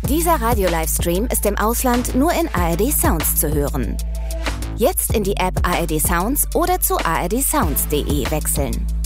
Dieser Radio-Livestream ist im Ausland nur in ARD Sounds zu hören. Jetzt in die App ARD Sounds oder zu ardsounds.de wechseln.